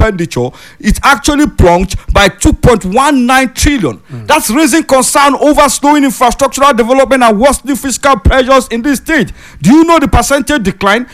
expenditure, it actually plunged by 2.19 trillion. That's raising concern over slowing infrastructural development and worsening fiscal pressures in this state. Do you know the percentage decline?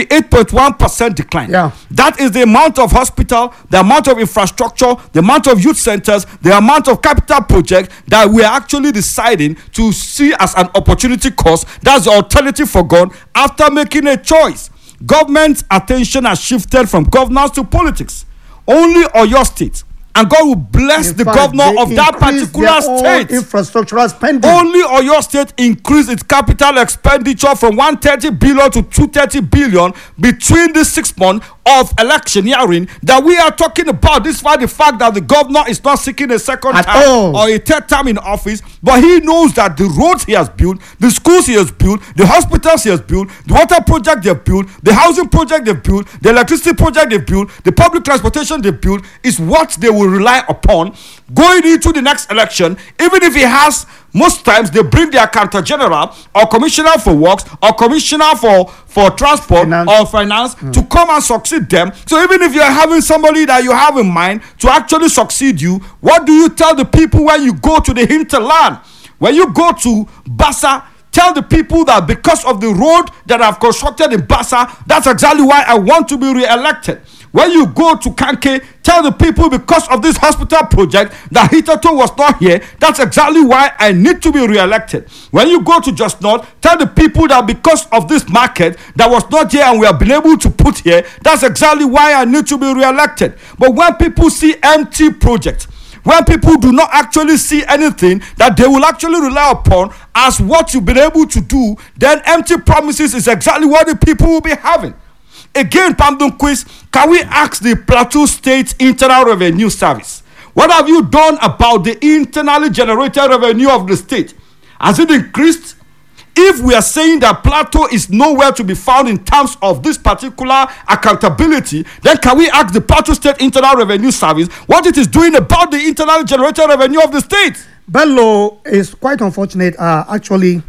58.1% decline. Yeah. That is the amount of hospital, the amount of infrastructure, the amount of youth centers, the amount of capital projects that we are actually deciding to see as an opportunity cost. That's the alternative for God after making a choice. Government's attention has shifted from governance to politics. Only Oyo State, and God will bless the governor of that particular state. Infrastructural spending. Only Oyo State increased its capital expenditure from 130 billion to 230 billion between the 6 months of electioneering that we are talking about. Despite the fact that the governor is not seeking a second term or a third term in office, but he knows that the roads he has built, the schools he has built, the hospitals he has built, the water project they've built, the housing project they've built, the electricity project they've built, the public transportation they've built is what they will rely upon going into the next election. Even if he has, most times they bring their accountant general or commissioner for works or commissioner for transport or finance to come and succeed them. So even if you're having somebody that you have in mind to actually succeed you, what do you tell the people when you go to the hinterland? When you go to Bassa, tell the people that because of the road that I've constructed in Bassa, that's exactly why I want to be re-elected. When you go to Kanke, tell the people because of this hospital project that Hitato was not here, that's exactly why I need to be re-elected. When you go to Just North, tell the people that because of this market that was not here and we have been able to put here, that's exactly why I need to be re-elected. But when people see empty projects, when people do not actually see anything that they will actually rely upon as what you've been able to do, then empty promises is exactly what the people will be having. Again, Pamdon Quiz, can we ask the Plateau State Internal Revenue Service, what have you done about the internally generated revenue of the state? Has it increased? If we are saying that Plateau is nowhere to be found in terms of this particular accountability, then can we ask the Plateau State Internal Revenue Service what it is doing about the internally generated revenue of the state? Bello, is quite unfortunate. Actually,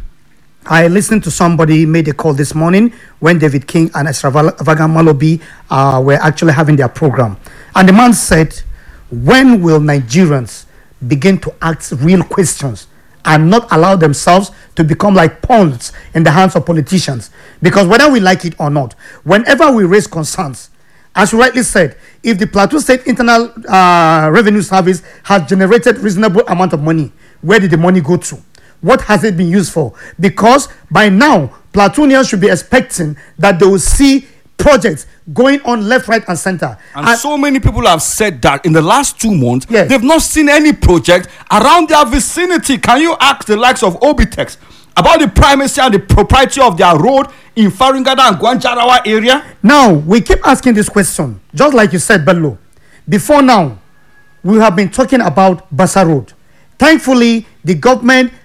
I listened to somebody made a call this morning when David King and Extravagan Malobi were actually having their program. And the man said, when will Nigerians begin to ask real questions and not allow themselves to become like pawns in the hands of politicians? Because whether we like it or not, whenever we raise concerns, as you rightly said, if the Plateau State Internal Revenue Service has generated reasonable amount of money, where did the money go to? What has it been used for? Because by now, Platonians should be expecting that they will see projects going on left, right, and center. And so many people have said that in the last 2 months, yes, they've not seen any project around their vicinity. Can you ask the likes of Obitex about the primacy and the propriety of their road in Faringada and Gwanjarawa area? Now, we keep asking this question, just like you said, Bello. Before now, we have been talking about Bassa Road. Thankfully, the government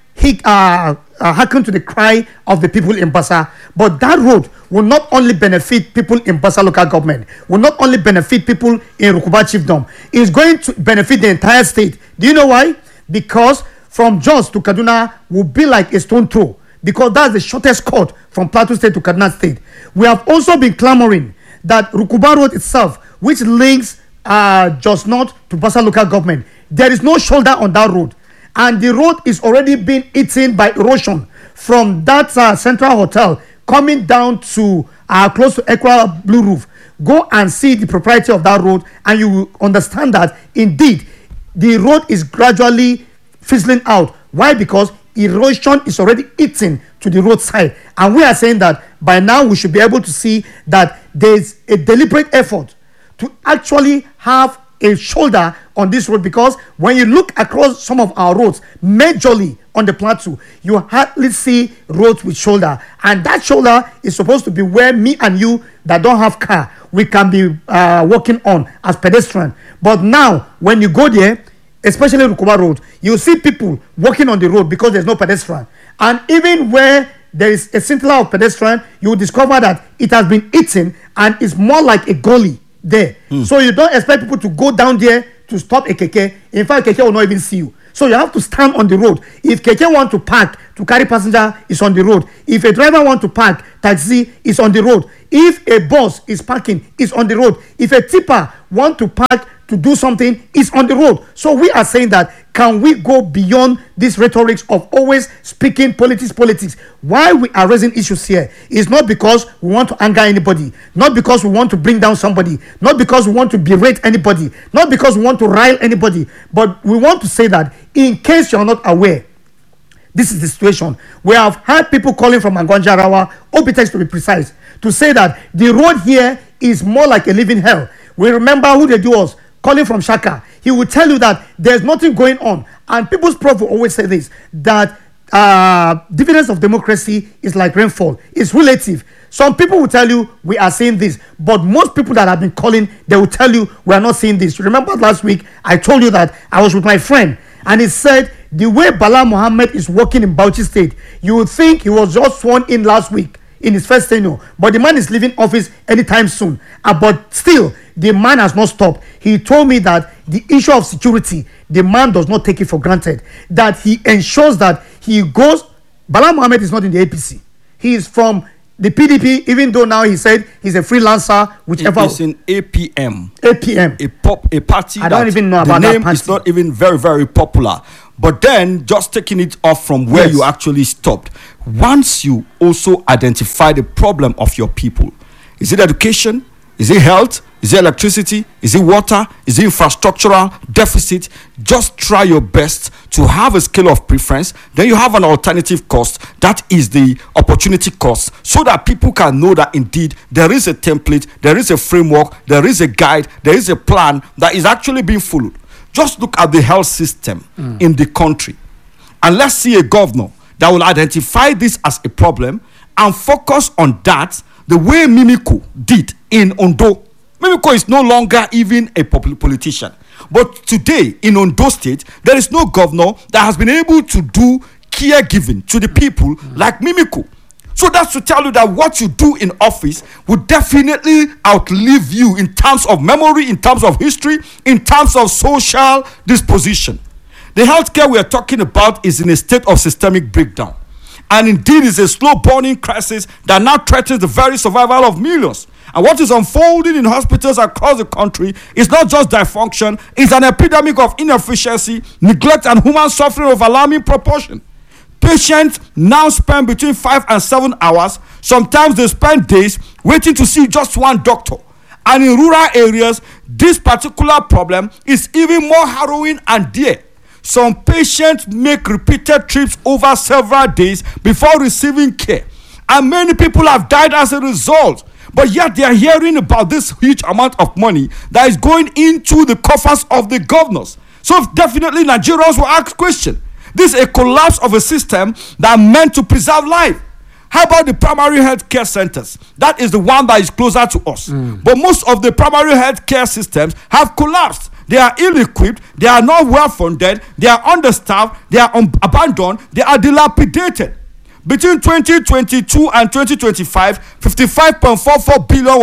hearken to the cry of the people in Bassa, but that road will not only benefit people in Bassa local government, will not only benefit people in Rukuba Chiefdom, it's going to benefit the entire state. Do you know why? Because from Jos to Kaduna will be like a stone throw, because that's the shortest cut from Plateau State to Kaduna State. We have also been clamoring that Rukuba Road itself, which links Jos North to Bassa local government, there is no shoulder on that road. And the road is already being eaten by erosion from that Central Hotel coming down to close to Equa Blue Roof. Go and see the propriety of that road and you will understand that indeed the road is gradually fizzling out. Why? Because erosion is already eating to the roadside. And we are saying that by now we should be able to see that there is a deliberate effort to actually have a shoulder on this road, because when you look across some of our roads, majorly on the plateau, you hardly see roads with shoulder, and that shoulder is supposed to be where me and you that don't have car, we can be walking on as pedestrian. But now when you go there, especially Rukuba Road, you see people walking on the road because there's no pedestrian. And even where there is a scintilla of pedestrian, you will discover that it has been eaten and it's more like a gully there. So you don't expect people to go down there to stop a keke. In fact, keke will not even see you. So you have to stand on the road. If keke want to park to carry passenger is on the road. If a driver want to park taxi, is on the road. If a bus is parking, is on the road. If a tipper want to park to do something, is on the road. So we are saying that, can we go beyond this rhetoric of always speaking politics? Why we are raising issues here is not because we want to anger anybody, not because we want to bring down somebody, not because we want to berate anybody, not because we want to rile anybody, but we want to say that in case you are not aware, this is the situation. We have had people calling from Angonjarawa, Obitex to be precise, to say that the road here is more like a living hell. We remember who they do us, calling from Shaka. He will tell you that there's nothing going on. And People's Prof will always say this, that dividends of democracy is like rainfall. It's relative. Some people will tell you we are seeing this, but most people that have been calling, they will tell you we are not seeing this. You remember last week, I told you that I was with my friend, and he said the way Bala Mohammed is working in Bauchi State, you would think he was just sworn in last week in his first tenure, but the man is leaving office anytime soon. But still, the man has not stopped. He told me that the issue of security, the man does not take it for granted, that he ensures that he goes. Bala Mohammed is not in the APC. He is from the PDP, even though now he said he's a freelancer, whichever. It's in APM. APM. A party I don't even know about the that name party. is not even very, very popular. But then, just taking it off from where Yes. you actually stopped, once you also identify the problem of your people, is it education? Is it health? Is it electricity? Is it water? Is it infrastructural deficit? Just try your best to have a scale of preference. Then you have an alternative cost. That is the opportunity cost, so that people can know that indeed there is a template, there is a framework, there is a guide, there is a plan that is actually being followed. Just look at the health system in the country, and let's see a governor that will identify this as a problem and focus on that the way Mimiko did in Ondo. Mimiko is no longer even a politician. But today in Ondo State, there is no governor that has been able to do caregiving to the people like Mimiko. So that's to tell you that what you do in office will definitely outlive you in terms of memory, in terms of history, in terms of social disposition. The healthcare we are talking about is in a state of systemic breakdown. And indeed is a slow burning crisis that now threatens the very survival of millions. And what is unfolding in hospitals across the country is not just dysfunction, it's an epidemic of inefficiency, neglect, and human suffering of alarming proportion. Patients now spend between 5 and 7 hours. Sometimes they spend days waiting to see just one doctor. And in rural areas, this particular problem is even more harrowing and dear. Some patients make repeated trips over several days before receiving care. And many people have died as a result. But yet they are hearing about this huge amount of money that is going into the coffers of the governors. So definitely Nigerians will ask questions. This is a collapse of a system that meant to preserve life. How about the primary health care centers? That is the one that is closer to us. But most of the primary health care systems have collapsed. They are ill-equipped, they are not well-funded, they are understaffed, they are abandoned, they are dilapidated. Between 2022 and 2025, 55.44 billion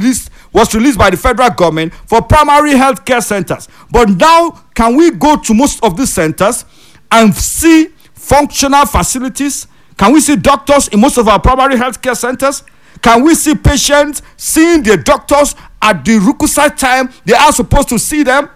was released by the federal government for primary health care centers. But now, can we go to most of these centers and see functional facilities? Can we see doctors in most of our primary health care centers? Can we see patients seeing their doctors at the requisite time they are supposed to see them?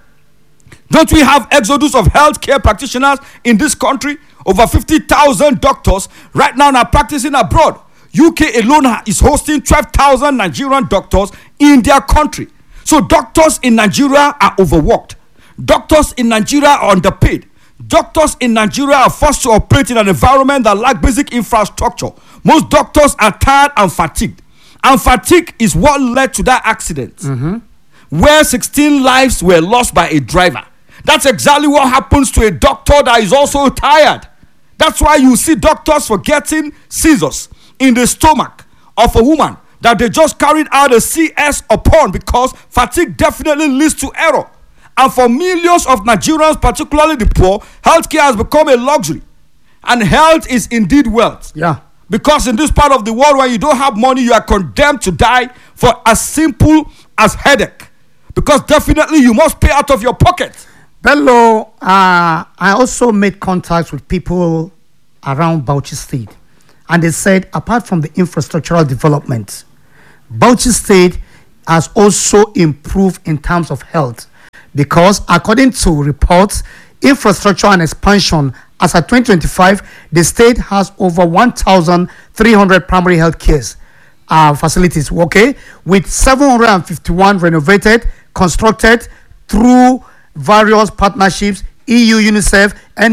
Don't we have exodus of healthcare practitioners in this country? Over 50,000 doctors right now are practicing abroad. UK alone is hosting 12,000 Nigerian doctors in their country. So doctors in Nigeria are overworked. Doctors in Nigeria are underpaid. Doctors in Nigeria are forced to operate in an environment that lacks basic infrastructure. Most doctors are tired and fatigued. And fatigue is what led to that accident, where 16 lives were lost by a driver. That's exactly what happens to a doctor that is also tired. That's why you see doctors forgetting scissors in the stomach of a woman that they just carried out a CS upon, because fatigue definitely leads to error. And for millions of Nigerians, particularly the poor, healthcare has become a luxury. And health is indeed wealth. Yeah. Because in this part of the world where you don't have money, you are condemned to die for as simple as headache. Because definitely you must pay out of your pocket. Bello, I also made contacts with people around Bauchi State. And they said, apart from the infrastructural development, Bauchi State has also improved in terms of health. Because according to reports, infrastructure and expansion, as at 2025, the state has over 1,300 primary health care facilities, okay, with 751 renovated, constructed through various partnerships, EU, UNICEF,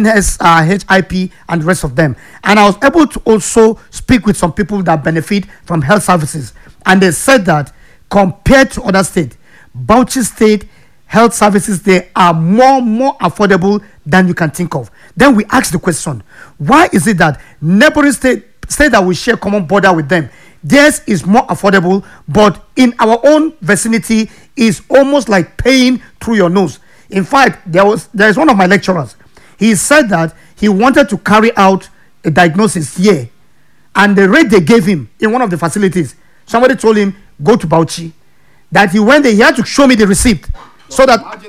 NSHIP, and the rest of them. And I was able to also speak with some people that benefit from health services. And they said that compared to other states, Bauchi State health services, they are more affordable than you can think of. Then we ask the question, why is it that neighboring state that we share common border with them, theirs is more affordable, but in our own vicinity is almost like paying through your nose? In fact, there is one of my lecturers. He said that he wanted to carry out a diagnosis here, and the rate they gave him in one of the facilities, somebody told him, go to Bauchi. That he went there, he had to show me the receipt so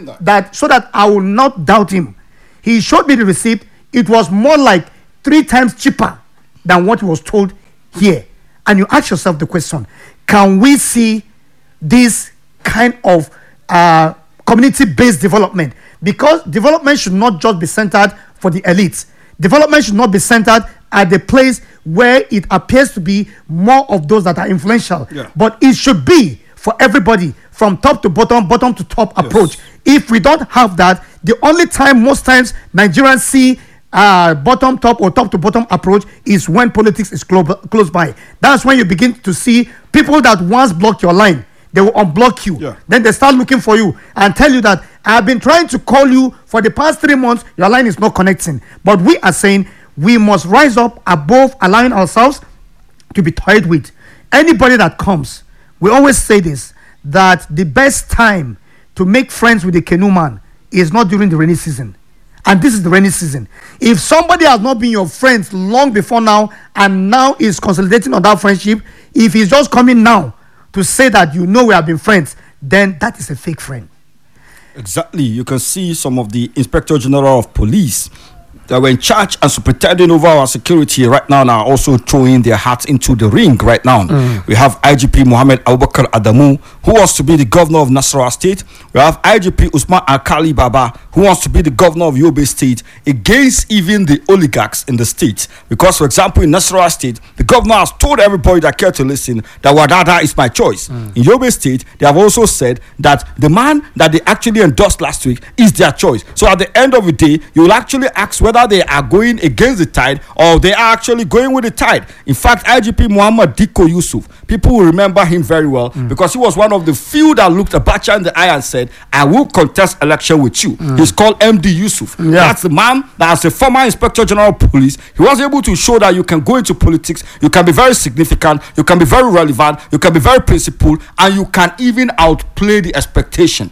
that I will not doubt him. He showed me the receipt. It was more like 3 times cheaper than what he was told here. And you ask yourself the question, can we see this kind of community-based development? Because development should not just be centered for the elites. Development should not be centered at the place where it appears to be more of those that are influential. Yeah. But it should be for everybody, from top to bottom, bottom to top approach. If we don't have that, the only time, most times, Nigerians see bottom top or top to bottom approach is when politics is close by. That's when you begin to see people that once blocked your line, they will unblock you. Yeah. Then they start looking for you and tell you that I've been trying to call you for the past 3 months, your line is not connecting. But we are saying we must rise up above allowing ourselves to be toyed with. Anybody that comes, we always say this, that the best time to make friends with the canoe man is not during the rainy season. And this is the rainy season. If somebody has not been your friend long before now and now is consolidating on that friendship, if he's just coming now to say that you know we have been friends, then that is a fake friend. Exactly. You can see some of the Inspector General of Police that were in charge and superintending over our security right now are also throwing their hats into the ring right now. We have IGP Mohammed Abubakar Adamu, who wants to be the governor of Nasarawa State. We have IGP Usman Alkali Baba, who wants to be the governor of Yobe State, against even the oligarchs in the state. Because, for example, in Nasarawa State, the governor has told everybody that care to listen that Wadada is my choice. In Yobe State, they have also said that the man that they actually endorsed last week is their choice. So at the end of the day, you will actually ask whether they are going against the tide or they are actually going with the tide. In fact, IGP Muhammad Diko Yusuf, people will remember him very well because he was one of the few that looked Abacha in the eye and said, I will contest election with you. He's called MD Yusuf. That's the man that, as a former Inspector General of Police, he was able to show that you can go into politics, you can be very significant, you can be very relevant, you can be very principled, and you can even outwit the expectation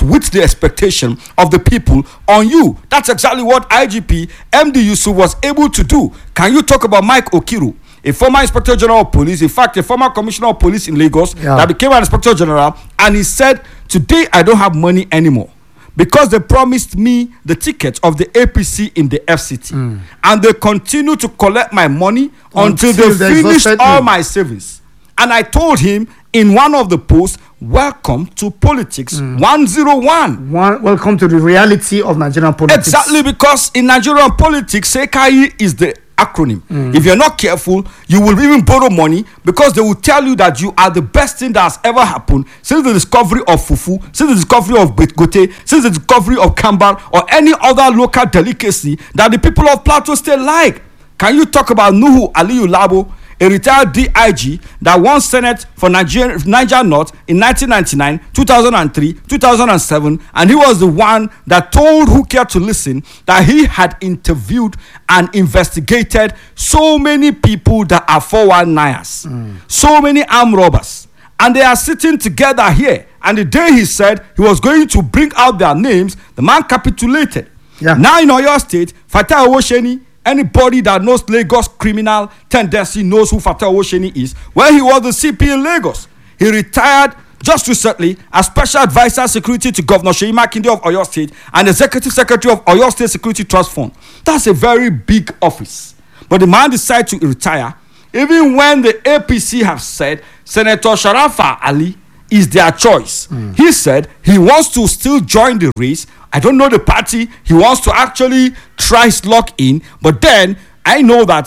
of the people on you. That's exactly what IGP MD Yusuf was able to do. Can you talk about Mike Okiru, a former Inspector General of Police, in fact, a former Commissioner of Police in Lagos that became an Inspector General, and he said, today I don't have money anymore because they promised me the ticket of the APC in the FCT, and they continue to collect my money until they finish all my savings. And I told him in one of the posts, welcome to politics 101. Welcome to the reality of Nigerian politics. Exactly, because in Nigerian politics, SEKAI is the acronym. If you're not careful, you will even borrow money because they will tell you that you are the best thing that has ever happened since the discovery of fufu, since the discovery of betgote, since the discovery of kambar, or any other local delicacy that the people of Plateau State like. Can you talk about Nuhu Aliyu Labo, a retired DIG that won Senate for Niger North in 1999, 2003, 2007, and he was the one that told Who Care to Listen that he had interviewed and investigated so many people that are 419ers, so many armed robbers, and they are sitting together here. And the day he said he was going to bring out their names, the man capitulated. Now in Oyo State, Fatai Owosheni, anybody that knows Lagos criminal tendency knows who Fatai Owosheni is. When he was the CP in Lagos, he retired just recently as Special Advisor Security to Governor Seyi Makinde of Oyo State and Executive Secretary of Oyo State Security Trust Fund. That's a very big office. but the man decided to retire, even when the APC have said Senator Sharafa Ali is their choice. He said he wants to still join the race. I don't know the party he wants to actually try his luck in, but then I know that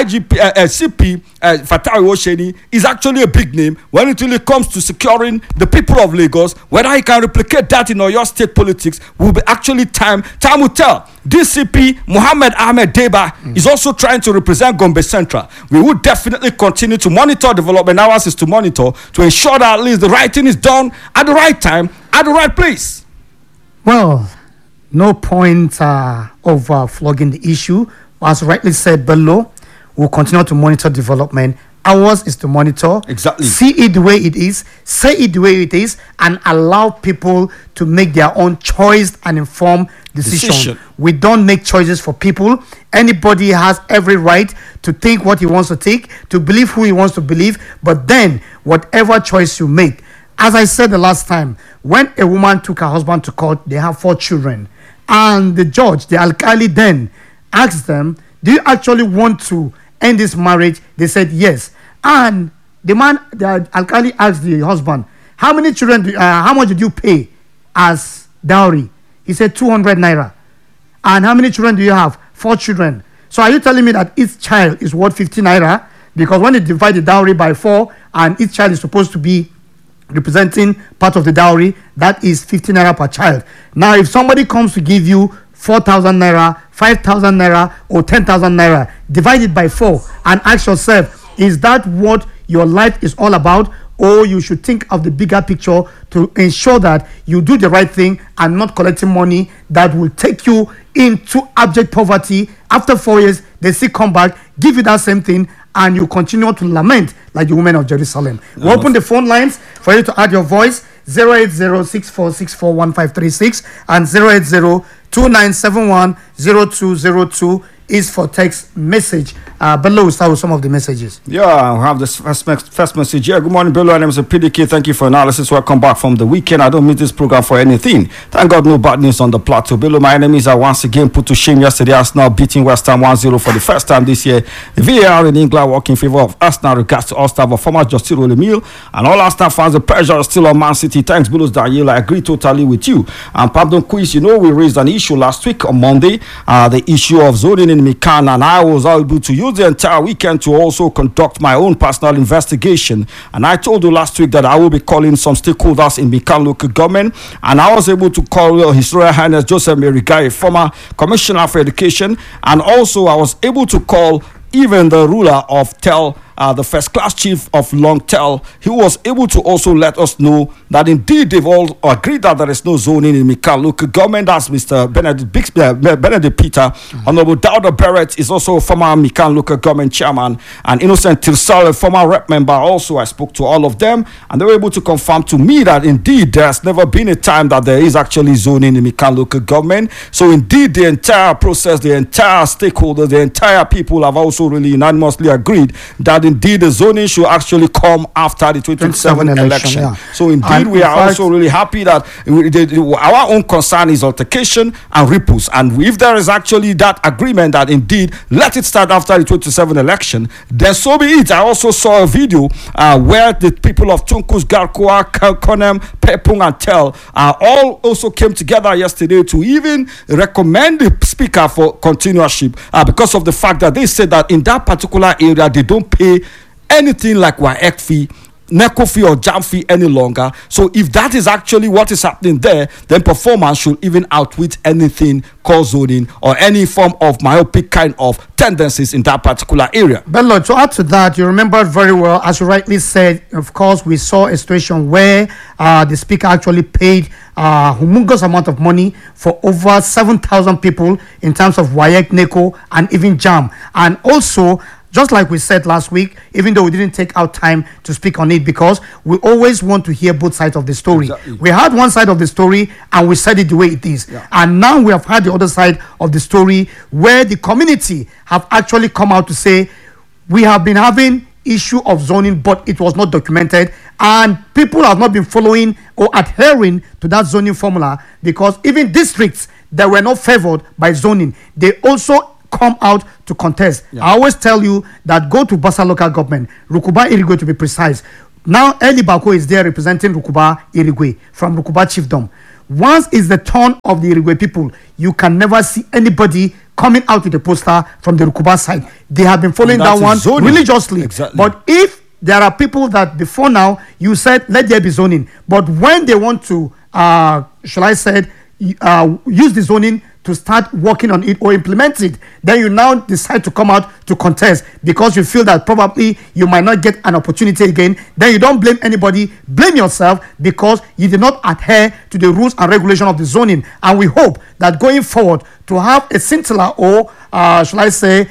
CP Fatai Osheni is actually a big name when it really comes to securing the people of Lagos. Whether he can replicate that in Oyo state politics will be actually time will tell. DCP Muhammad Ahmed Deba is also trying to represent Gombe Central. We will definitely continue to monitor development. Ours is to monitor to ensure that at least the right thing is done at the right time, at the right place. Well, no point of flogging the issue. As rightly said below, we'll continue to monitor development. Ours is to monitor, exactly, see it the way it is, say it the way it is, and allow people to make their own choice and informed decision. We don't make choices for people. Anybody has every right to think what he wants to think, to believe who he wants to believe, but then whatever choice you make, as I said the last time, when a woman took her husband to court, they have 4 children, and the judge, the alkali, then asked them, do you actually want to end this marriage? They said yes. And the alkali asked the husband, how many children how much did you pay as dowry? He said 200 naira. And how many children do you have? 4 children. So are you telling me that each child is worth 50 naira? Because when you divide the dowry by 4 and each child is supposed to be representing part of the dowry, that is 50 naira per child. Now if somebody comes to give you 4,000 naira, 5,000 naira, or 10,000 naira, divide it by 4 and ask yourself, is that what your life is all about? Or you should think of the bigger picture to ensure that you do the right thing and not collecting money that will take you into abject poverty. After 4 years, they still come back, give you that same thing, and you continue to lament like the women of Jerusalem. We open the phone lines for you to add your voice, 080-6464-1536 and 080-2971-0202 is for text message. Below, we'll start with some of the messages. Yeah, I have this first message here. Good morning, Bello. My name is PDK. Thank you for analysis. Welcome back from the weekend. I don't miss this program for anything. Thank God, no bad news on the plateau. Bello, my enemies are once again put to shame yesterday. Arsenal beating West Ham 1-0 for the first time this year. The VAR in England working in favor of Arsenal. Regards to all staff of former Justin Rolemil and all Arsenal fans. The pressure is still on Man City. Thanks, Bello Daniel. I agree totally with you. And Pablo Quiz, you know, we raised an issue last week on Monday, the issue of zoning in Mikan, and I was able to use the entire weekend to also conduct my own personal investigation. And I told you last week that I will be calling some stakeholders in Mikan local government, and I was able to call His Royal Highness Joseph Merigai, former Commissioner for Education, and also I was able to call even the ruler of Tel, the first class chief of Long Tel. He was able to also let us know that indeed they've all agreed that there is no zoning in Mikan local government. That's Mr. Benedict Peter. Honorable Dauda Barrett is also a former Mikan local government chairman, and Innocent Tirsal, a former rep member. Also, I spoke to all of them, and they were able to confirm to me that indeed there has never been a time that there is actually zoning in Mikan local government. So indeed the entire process, the entire stakeholders, the entire people have also really unanimously agreed that indeed the zoning should actually come after the 2027 election. Yeah. So indeed we are also really happy that our own concern is altercation and ripples, and if there is actually that agreement that indeed let it start after the 2027 election, then so be it. I also saw a video where the people of Tunkus, Garkua, Konem, Pepung and Tel all also came together yesterday to even recommend the speaker for continuership because of the fact that they said that in that particular area they don't pay anything like WAEC fee, NECO fee or JAM fee any longer. So if that is actually what is happening there, then performance should even outwit anything called zoning or any form of myopic kind of tendencies in that particular area. Bello, to add to that, you remember very well, as you rightly said, of course, we saw a situation where the speaker actually paid a humongous amount of money for over 7,000 people in terms of WAEC, NECO, and even JAM. And also, just like we said last week, even though we didn't take our time to speak on it because we always want to hear both sides of the story. Exactly. We had one side of the story and we said it the way it is. Yeah. And now we have had the other side of the story where the community have actually come out to say, we have been having issue of zoning, but it was not documented. And people have not been following or adhering to that zoning formula because even districts that were not favored by zoning, they also come out to contest. Yeah. I always tell you that go to Basa local government, Rukuba Irigwe to be precise. Now Eli Bako is there representing Rukuba Irigwe from Rukuba Chiefdom. Once it's the turn of the Irigwe people, you can never see anybody coming out with a poster from the Rukuba side. They have been following that one zoning. Religiously. Exactly. But if there are people that before now you said let there be zoning, but when they want to shall I say use the zoning to start working on it or implement it, then you now decide to come out to contest because you feel that probably you might not get an opportunity again. Then you don't blame anybody, blame yourself because you did not adhere to the rules and regulation of the zoning. And we hope that going forward to have a scintilla or shall I say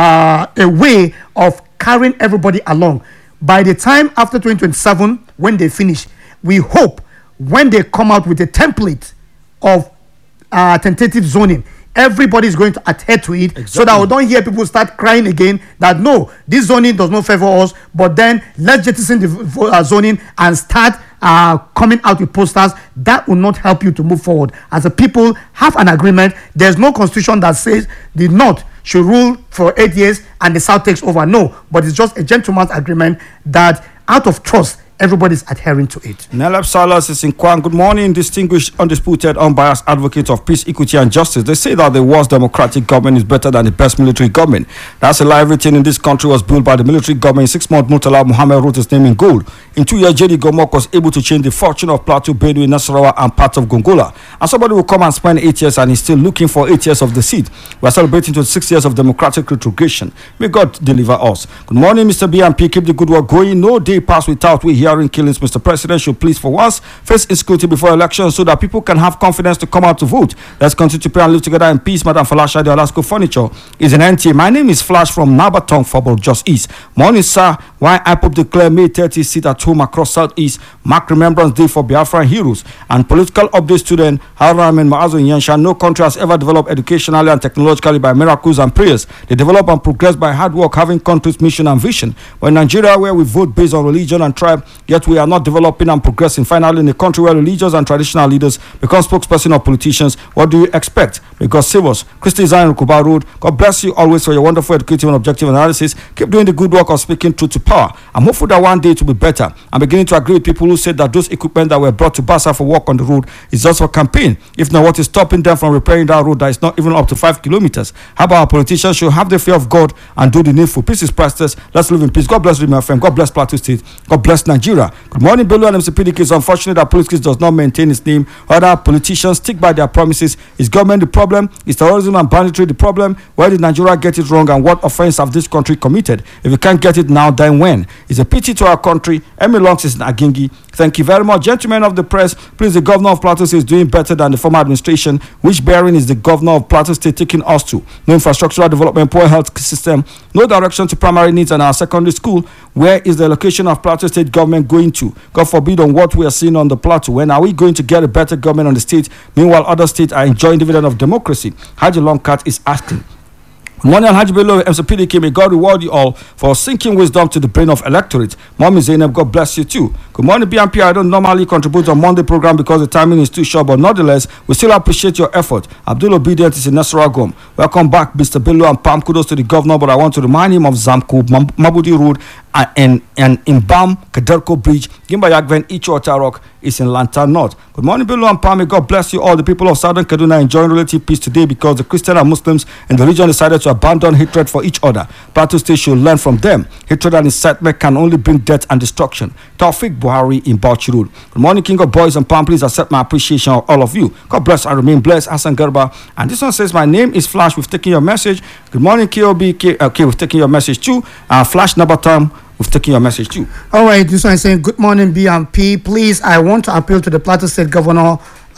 a way of carrying everybody along. By the time after 2027, when they finish, we hope when they come out with a template of tentative zoning, everybody is going to adhere to it. Exactly. So that we don't hear people start crying again that no, this zoning does not favor us, but then let's jettison the zoning and start coming out with posters. That will not help you to move forward. As a people have an agreement, there's no constitution that says the North should rule for 8 years and the South takes over. No, but it's just a gentleman's agreement that out of trust, everybody's adhering to it. Nelep Salas is in Kwan. Good morning, distinguished, undisputed, unbiased advocate of peace, equity, and justice. They say that the worst democratic government is better than the best military government. That's a lie. Everything in this country was built by the military government. In 6 months, Murtala Muhammad wrote his name in gold. In 2 years, JD Gomok was able to change the fortune of Plateau, Benue, Nasarawa, and parts of Gongola. And somebody will come and spend 8 years and he's still looking for 8 years of the seat. We are celebrating 26 years of democratic retrogression. May God deliver us. Good morning, Mr. BMP. Keep the good work going. No day pass without we hearing killings. Mr. President should please for once face insecurity before elections so that people can have confidence to come out to vote. Let's continue to pray and live together in peace. Madam Falasha, the Alaska Furniture is an NTA. My name is Flash from Nabatong, Fabul, Just East. Morning, sir. Why IPOP declare May 30 sit at home across Southeast, mark Remembrance Day for Biafran heroes, and political update student Haram and Maazo Yansha. No country has ever developed educationally and technologically by miracles and prayers. They develop and progress by hard work, having country's mission and vision. But in Nigeria, where we vote based on religion and tribe, yet we are not developing and progressing. Finally, in a country where religious and traditional leaders become spokesperson of politicians, what do you expect? May God save us. Christy Zion Rukuba Road. God bless you always for your wonderful educative and objective analysis. Keep doing the good work of speaking truth to power. I'm hopeful that one day it will be better. I'm beginning to agree with people who said that those equipment that were brought to Basa for work on the road is just for campaign. If not, what is stopping them from repairing that road that is not even up to 5 kilometers? How about our politicians should have the fear of God and do the needful? Peace is priceless. Let's live in peace. God bless you, my friend. God bless Plateau State. God bless Nigeria. Good morning, Bello and MCPDK. It's unfortunate that police does not maintain its name. Other politicians stick by their promises. Is government the problem? Is terrorism and banditry the problem? Where did Nigeria get it wrong and what offense have this country committed? If you can't get it now, then when? It's a pity to our country. Emmy Longs is in Agingi. Thank you very much. Gentlemen of the press, please, the governor of Plateau State is doing better than the former administration. Which bearing is the governor of Plateau State taking us to? No infrastructural development, poor health system, no direction to primary needs and our secondary school. Where is the allocation of Plateau State government going to? God forbid on what we are seeing on the plateau. When are we going to get a better government on the state? Meanwhile, other states are enjoying dividend of democracy. Haji Longcat is asking. Morning, Haji Bello, MCPDK. May God reward you all for sinking wisdom to the brain of electorate. Mommy Zainab, God bless you too. Good morning, BMP. I don't normally contribute on Monday program because the timing is too short, but nonetheless, we still appreciate your effort. Abdul Obedient is in Nasaragom. Welcome back, Mr. Bello and Pam. Kudos to the governor, but I want to remind him of Zamko, Mabudi Road, and Imbam, Kaderko Bridge, Gimbayagven, Icho Otarok is in Lantern North. Good morning, Bello and Pam. May God bless you all. The people of Southern Kaduna enjoying relative peace today because the Christian and Muslims in the region decided to abandon hatred for each other. Plateau State should learn from them. Hatred and incitement can only bring death and destruction. Taufik Buhari in Bauchi Road. Good morning, King of Boys and Pam. Please accept my appreciation of all of you. God bless and remain blessed. Hassan Garba. And this one says, my name is Flash. We've taken your message. Good morning, KOB. Okay, we've taken your message too. Flash number time. We've taken your message too. All right, this one is saying, good morning, BMP. Please, I want to appeal to the Plateau State Governor.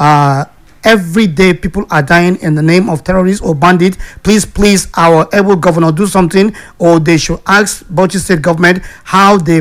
Every day, people are dying in the name of terrorists or bandits. Please, our able governor do something, or they should ask Bauchi State government how they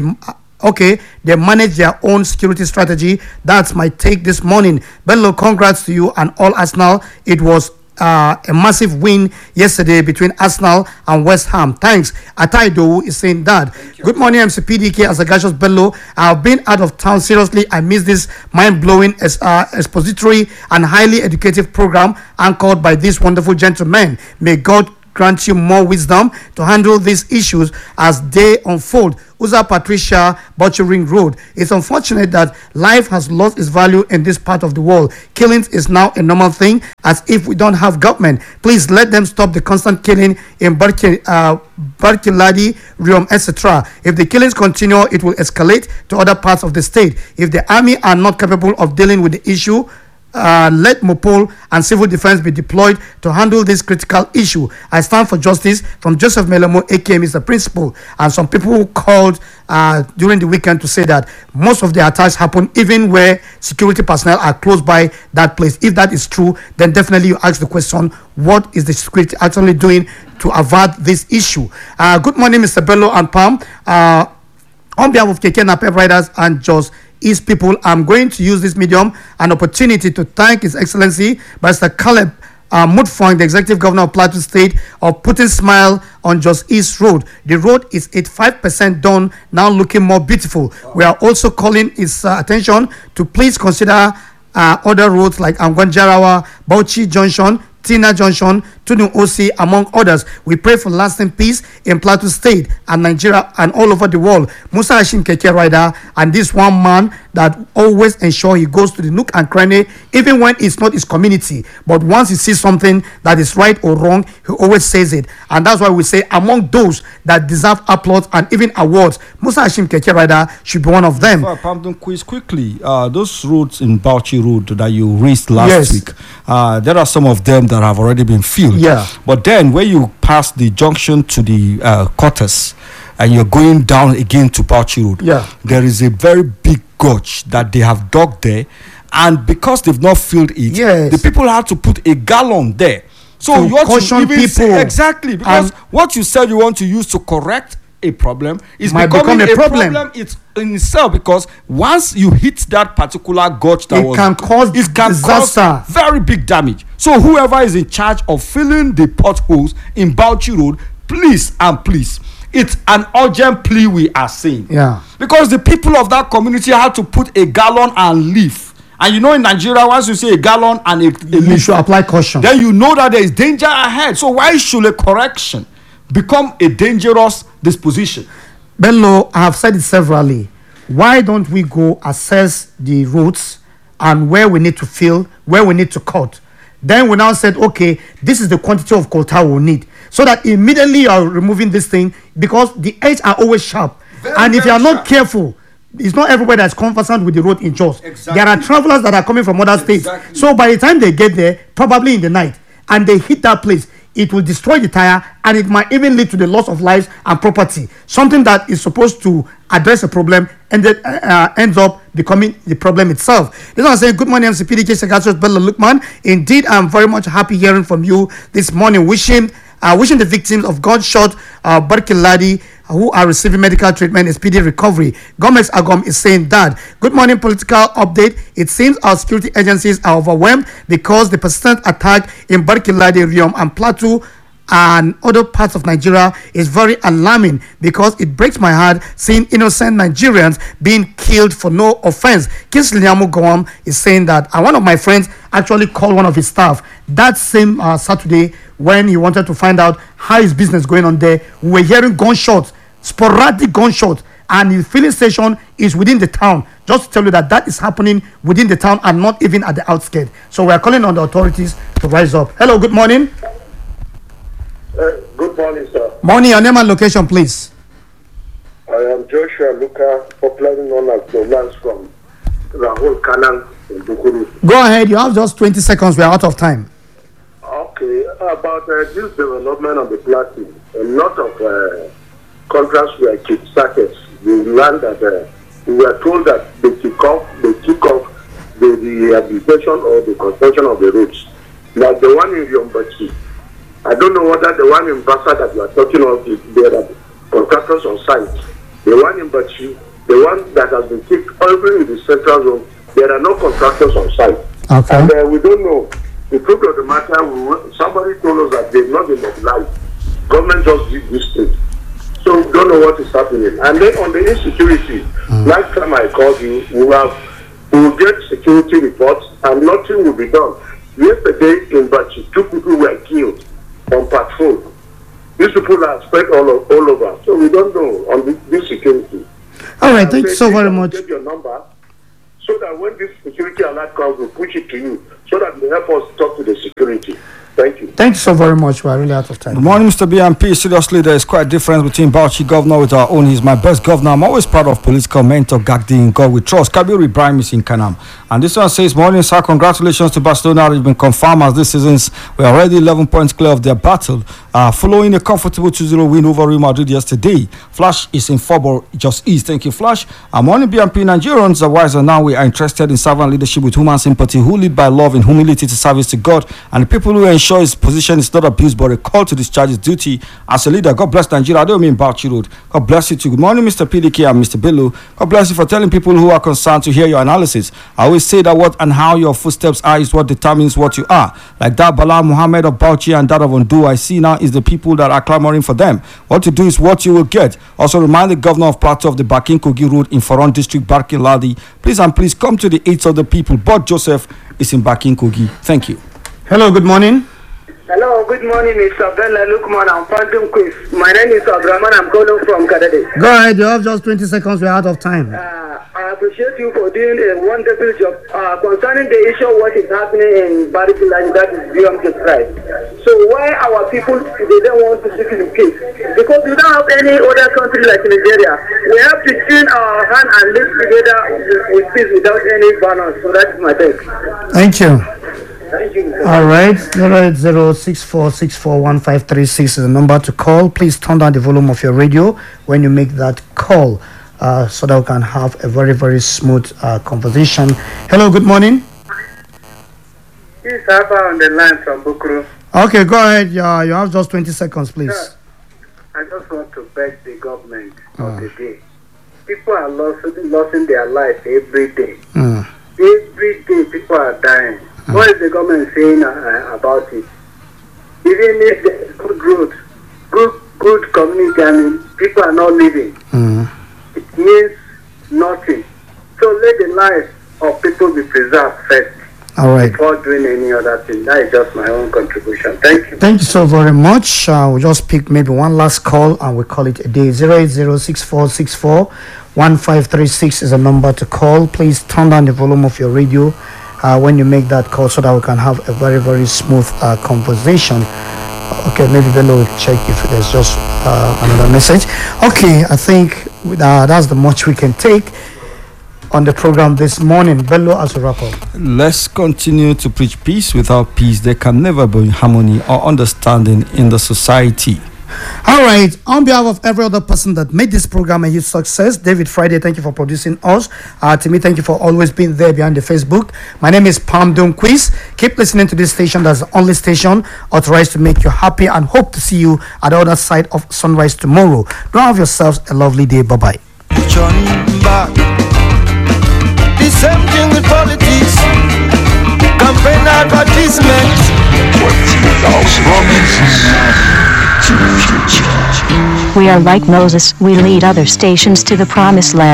manage their own security strategy. That's my take this morning. Bello, congrats to you and all Arsenal. It was a massive win yesterday between Arsenal and West Ham. Thanks. Ataido is saying that. Good morning, MCPDK. As a Gashos Bello, I've been out of town. Seriously, I miss this mind-blowing expository and highly educative program anchored by these wonderful gentlemen. May God grant you more wisdom to handle these issues as they unfold. Uza Patricia, Butchering Road. It's unfortunate that life has lost its value in this part of the world. Killings is now a normal thing, as if we don't have government. Please let them stop the constant killing in Barkiladi, Riom, etc. If the killings continue, it will escalate to other parts of the state. If the army are not capable of dealing with the issue, let Mopol and civil defense be deployed to handle this critical issue. I stand for justice from Joseph Melamo, aka Mr. Principal. And some people called during the weekend to say that most of the attacks happen even where security personnel are close by that place. If that is true, then definitely you ask the question, what is the security actually doing to avert this issue? Good morning, Mr. Bello and Pam. On behalf of Keke Napep Riders and Jos East people, I'm going to use this medium an opportunity to thank His Excellency Mr. Caleb Mutfwang, the Executive Governor of Plateau State, of putting smile on Jos East Road. The road is 85% done, now looking more beautiful. We are also calling his attention to please consider other roads like Angwanjarawa, Bauchi Junction, Tina Junction, Tunu OC, among others. We pray for lasting peace in Plateau State and Nigeria and all over the world. Musa Hashim Keke Rider, and this one man that always ensure he goes to the nook and cranny, even when it's not his community. But once he sees something that is right or wrong, he always says it. And that's why we say among those that deserve applause and even awards, Musa Hashim Keke Rider should be one of them. Pardon, quiz quickly. Those roads in Bauchi Road that you raised last week, there are some of them that have already been filled. Yeah. But then when you pass the junction to the quarters and you're going down again to Bauchi Road, there is a very big gorge that they have dug there, and because they've not filled it, the people had to put a gallon there. So you want to even people say, exactly, because what you said you want to use to correct a problem is becoming a problem it's in itself, because once you hit that particular gorge that can cause very big damage. So whoever is in charge of filling the potholes in Bauchi Road, please, it's an urgent plea we are saying. Because the people of that community had to put a gallon and leave. And you know, in Nigeria, once you say a gallon and a leaf, you should apply caution. Then you know that there is danger ahead. So why should a correction become a dangerous disposition? Bello, I have said it severally. Why don't we go assess the routes and where we need to fill, where we need to cut? Then we now said, okay, this is the quantity of quota we need. So that immediately you are removing this thing, because the edges are always sharp. And if you are not careful, it's not everybody that's conversant with the road in Jos. There are travelers that are coming from other states. So by the time they get there, probably in the night, and they hit that place, it will destroy the tire, and it might even lead to the loss of lives and property. Something that is supposed to address a problem and ends up becoming the problem itself. This one saying, good morning, MCPDK Secretary Bello Lukman. Indeed, I'm very much happy hearing from you this morning. Wishing the victims of gunshot Barkiladi who are receiving medical treatment a speedy recovery. Gomez Agom is saying that. Good morning, political update. It seems our security agencies are overwhelmed because the persistent attack in Barkiladi, Riom, and Plateau and other parts of Nigeria is very alarming, because it breaks my heart seeing innocent Nigerians being killed for no offense. Kingsley Nyamugawam is saying that, and one of my friends actually called one of his staff that same Saturday when he wanted to find out how his business going on there. We were hearing gunshots, sporadic gunshots, and the filling station is within the town. Just to tell you that is happening within the town and not even at the outskirts. So we are calling on the authorities to rise up. Hello, good morning. Good morning, sir. Morning, your name and location, please. I am Joshua Luka, popularly known as the Lance from Rahul Kanang in Bukuru. Go ahead, you have just 20 seconds. We are out of time. Okay, about this development of the plastic, a lot of contracts were kick-started. We learned that we were told that they kick off the rehabilitation or the construction of the roads. Like the one in Yombachi. I don't know whether the one in Bassa that you are talking of, there are contractors on site. The one in Bachi, the one that has been kicked over in the central zone, there are no contractors on site. Okay. And we don't know. The truth of the matter, somebody told us that they've not been mobilized. Government just did this thing. So we don't know what is happening. And then on the insecurity, last time I called you, we will get security reports and nothing will be done. Yesterday in Bachi, 2 people were killed on patrol. These people are spread all over. So we don't know on this security. All right, thank you so very much. Get your number so that when this security alert comes, we'll push it to you so that you help us talk to the security. Thank you. Thank you so very much. We are really out of time. Good morning, Mr. BMP. Seriously, there is quite a difference between Bauchi governor with our own. He's my best governor. I'm always proud of political mentor Gagdi in God we trust. Kabir Ibrahim is in Kanam. And this one says, morning, sir. Congratulations to Barcelona. They've been confirmed as this season's. We're already 11 points clear of their battle. Following a comfortable 2-0 win over Real Madrid yesterday. Flash is in football just east. Thank you, Flash. Morning, BMP. Nigerians are wiser now. We are interested in servant leadership with human sympathy, who lead by love and humility to service to God. And the people who ensure his position is not abused, but a call to discharge his duty as a leader. God bless Nigeria. I don't mean Bauchi Road. God bless you too. Good morning, Mr. PDK and Mr. Bello. God bless you for telling people who are concerned to hear your analysis. I always say that what and how your footsteps are is what determines what you are. Like that Bala Muhammad of Bauchi and that of Ondo, I see now is the people that are clamoring for them. What you do is what you will get. Also remind the governor of Plateau of the Bakin Kogi Road in Foron District, Barkin Ladi. Please and please come to the aids of the people. But Joseph is in Bakin Kogi. Thank you. Hello, good morning. Hello, good morning, Mr. Bella Lukman. I'm Phantom Quiz. My name is Abdraman. I'm calling from Kadade. Go ahead, you have just 20 seconds. We're out of time. I appreciate you for doing a wonderful job concerning the issue of what is happening in Barikilani, that is beyond the price. So why our people, they don't want to seek the case? Because we don't have any other country like Nigeria. We have to join our hand and live together with peace without any violence. So that's my take. Thank you. Thank you. All right, 08064641536 is the number to call. Please turn down the volume of your radio when you make that call so that we can have a very, very smooth conversation. Hello, good morning. This is Abba on the line from Bukuru. Okay, go ahead. You have just 20 seconds, please. Yeah. I just want to beg the government of the day. People are losing their life every day. Every day people are dying. What is the government saying about it? Even if there's good road, good community, and people are not living, it means nothing. So let the lives of people be preserved first. All right. Before doing any other thing. That is just my own contribution. Thank you. Thank you so very much. We'll just pick maybe one last call and we'll call it a day. 08064641536 is a number to call. Please turn down the volume of your radio when you make that call so that we can have a very, very smooth conversation. Okay, maybe Bello will check if there's just another message. Okay, I think that's the much we can take on the program this morning. Bello, as a wrap up. Let's continue to preach peace. Without peace, there can never be harmony or understanding in the society. All right, on behalf of every other person that made this program a huge success, David Friday, thank you for producing us. Timmy, thank you for always being there behind the Facebook. My name is Palm Dome Quiz. Keep listening to this station. That's the only station authorized to make you happy, and hope to see you at the other side of sunrise tomorrow. Don't have yourselves a lovely day. Bye-bye. The same thing with politics. Campaign advertisement. We are like Moses, we lead other stations to the promised land.